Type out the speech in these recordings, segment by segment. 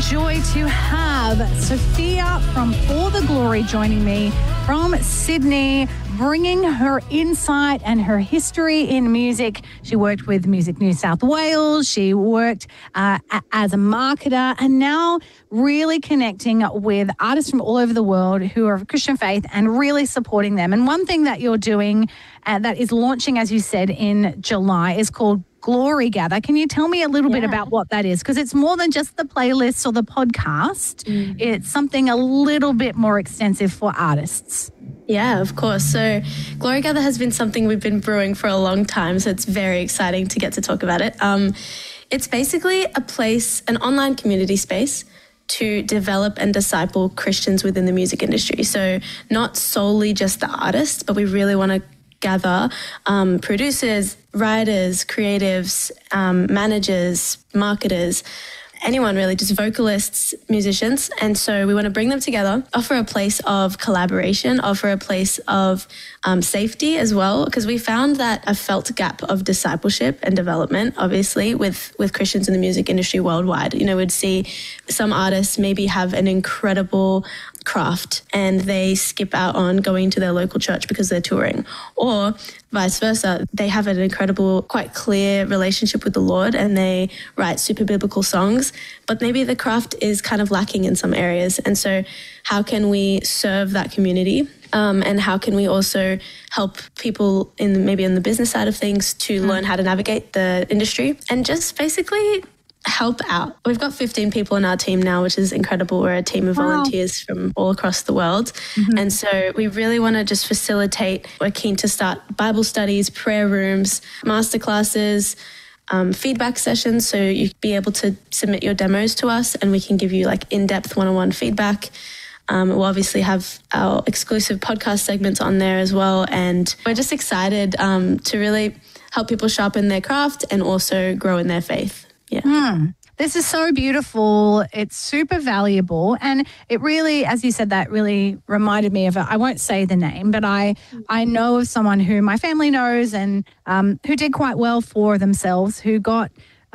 joy to have Sophia from For the Glory joining me from Sydney, bringing her insight and her history in music. She worked with Music New South Wales. She worked as a marketer and now really connecting with artists from all over the world who are of Christian faith and really supporting them. And one thing that you're doing that is launching, as you said, in July is called Glory Gather. Can you tell me a little bit about what that is? Because it's more than just the playlists or the podcast. It's something a little bit more extensive for artists. Yeah, of course. So Glory Gather has been something we've been brewing for a long time, so it's very exciting to get to talk about it. It's basically a place, an online community space to develop and disciple Christians within the music industry. So not solely just the artists, but we really want to gather producers, writers, creatives, managers, marketers, anyone really, just vocalists, musicians. And so we want to bring them together, offer a place of collaboration, offer a place of safety as well, because we found that a felt gap of discipleship and development, obviously, with Christians in the music industry worldwide. You know, we'd see some artists maybe have an incredible craft and they skip out on going to their local church because they're touring, or vice versa. They have an incredible, quite clear relationship with the Lord and they write super biblical songs, but maybe the craft is kind of lacking in some areas. And so how can we serve that community? And how can we also help people maybe in the business side of things to learn how to navigate the industry and just basically help out. We've got 15 people in our team now, which is incredible. We're a team of volunteers from all across the world. And so we really want to just facilitate. We're keen to start Bible studies, prayer rooms, masterclasses, feedback sessions. So you'd be able to submit your demos to us and we can give you like in-depth one-on-one feedback. We'll obviously have our exclusive podcast segments on there as well. And we're just excited to really help people sharpen their craft and also grow in their faith. Yeah. This is so beautiful. It's super valuable. And it really, as you said, that really reminded me of, I won't say the name, but I know of someone who my family knows and who did quite well for themselves, who got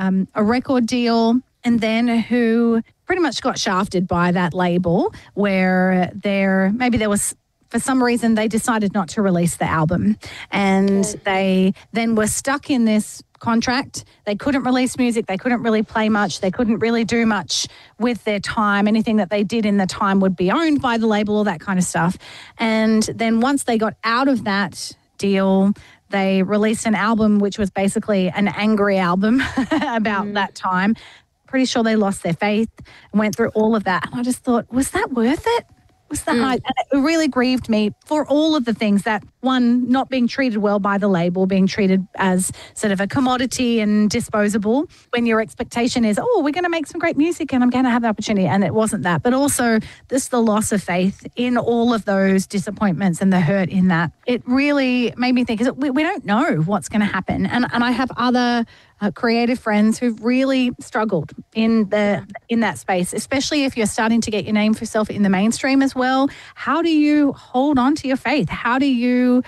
a record deal and then who pretty much got shafted by that label where maybe there was, for some reason, they decided not to release the album. And they then were stuck in this contract. They couldn't release music. They couldn't really play much. They couldn't really do much with their time. Anything that they did in the time would be owned by the label, all that kind of stuff. And then once they got out of that deal, they released an album, which was basically an angry album about that time. Pretty sure they lost their faith and went through all of that. And I just thought, was that worth it? Was that and it really grieved me for all of the things that, one, not being treated well by the label, being treated as sort of a commodity and disposable when your expectation is, oh, we're going to make some great music and I'm going to have the opportunity. And it wasn't that. But also the loss of faith in all of those disappointments and the hurt in that. It really made me think, we don't know what's going to happen. And I have other creative friends who've really struggled in that space, especially if you're starting to get your name for yourself in the mainstream as well. How do you hold on to your faith? How do you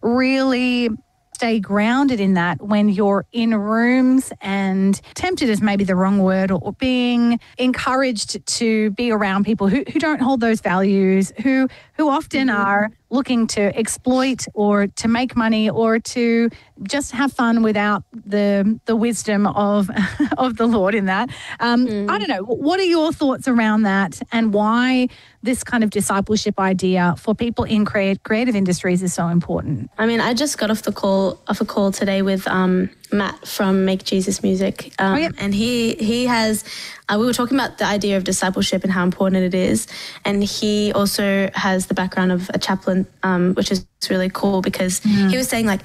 really stay grounded in that when you're in rooms and tempted is maybe the wrong word, or being encouraged to be around people who don't hold those values, who often are looking to exploit or to make money or to just have fun without the wisdom of the Lord in that. I don't know. What are your thoughts around that and why this kind of discipleship idea for people in creative industries is so important? I mean, I just got off a call today with Matt from Make Jesus Music. And he has, we were talking about the idea of discipleship and how important it is. And he also has the background of a chaplain, which is really cool because he was saying like,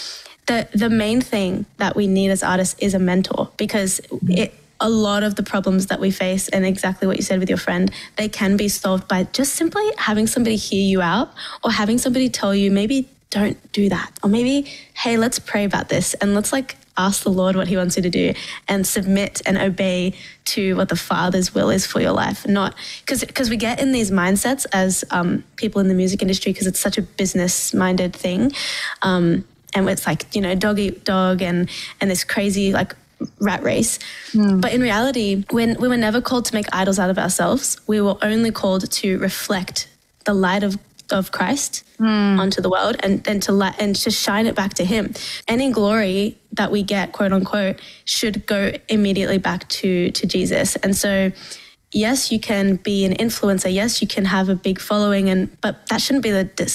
the main thing that we need as artists is a mentor, because a lot of the problems that we face, and exactly what you said with your friend, they can be solved by just simply having somebody hear you out, or having somebody tell you, maybe don't do that, or maybe, hey, let's pray about this and let's like ask the Lord what he wants you to do and submit and obey to what the Father's will is for your life. Not because we get in these mindsets as people in the music industry, because it's such a business minded thing. And it's like, dog eat dog and this crazy like rat race. But in reality, when we were never called to make idols out of ourselves, we were only called to reflect the light of Christ onto the world and to shine it back to him. Any glory that we get, quote unquote, should go immediately back to Jesus. And so, yes, you can be an influencer. Yes, you can have a big following, but that shouldn't be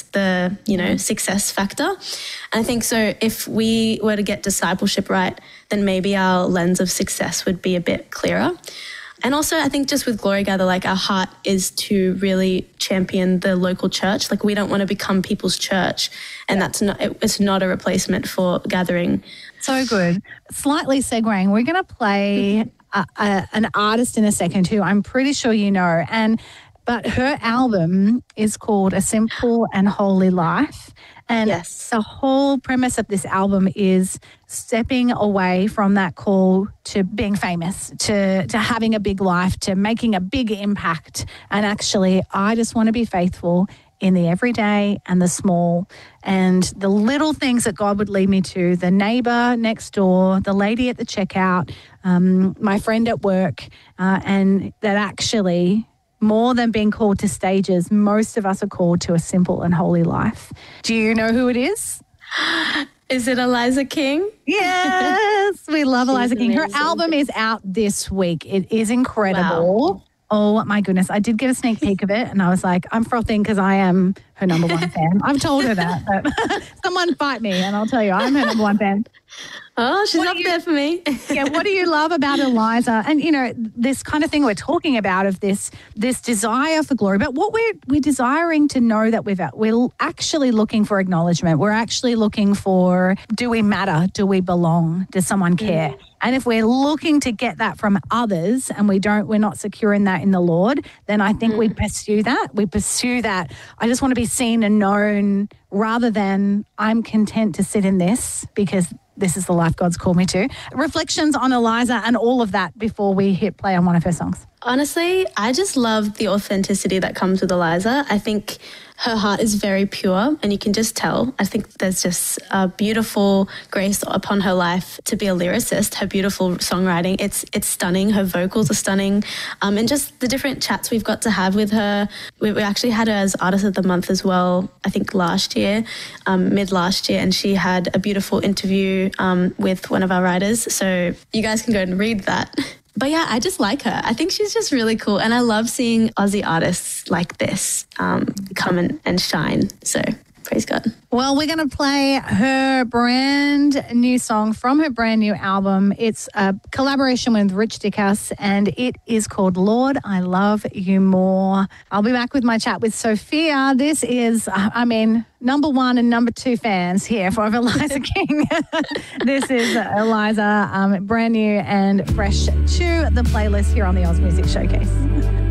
the success factor. And I think so. If we were to get discipleship right, then maybe our lens of success would be a bit clearer. And also, I think just with Glory Gather, like our heart is to really champion the local church. Like we don't want to become people's church, and it's not a replacement for gathering. So good. Slightly segueing, we're going to play an artist in a second who I'm pretty sure you know, but her album is called A Simple and Holy Life. And the whole premise of this album is stepping away from that call to being famous, to having a big life, to making a big impact. And actually, I just want to be faithful in the everyday and the small and the little things that God would lead me to, the neighbor next door, the lady at the checkout, my friend at work, and that actually, more than being called to stages, most of us are called to a simple and holy life. Do you know who it is? Is it Eliza King? Yes, we love Eliza King. Her album is out this week. It is incredible. Wow. Oh, my goodness. I did get a sneak peek of it and I was like, I'm frothing because I am her number one fan. I've told her that. But someone fight me and I'll tell you, I'm her number one fan. Oh, she's up there for me. Yeah, what do you love about Eliza? And, you know, this kind of thing we're talking about of this desire for glory, but what we're desiring to know that we're actually looking for acknowledgement. We're actually looking for, do we matter? Do we belong? Does someone care? And if we're looking to get that from others and we're not secure in that in the Lord, then I think we pursue that. We pursue that. I just want to be seen and known rather than I'm content to sit in this because this is the life God's called me to. Reflections on Eliza and all of that before we hit play on one of her songs. Honestly, I just love the authenticity that comes with Eliza. I think her heart is very pure and you can just tell. I think there's just a beautiful grace upon her life to be a lyricist, her beautiful songwriting. It's stunning. Her vocals are stunning. And just the different chats we've got to have with her. We actually had her as Artist of the Month as well, I think last year, mid last year. And she had a beautiful interview with one of our writers. So you guys can go and read that. But yeah, I just like her. I think she's just really cool. And I love seeing Aussie artists like this come and shine. So praise God. Well, we're going to play her brand new song from her brand new album. It's a collaboration with Rich Dickus and it is called Lord, I Love You More. I'll be back with my chat with Sophia. This is, number one and number two fans here for Eliza King. This is Eliza, brand new and fresh to the playlist here on the Oz Music Showcase.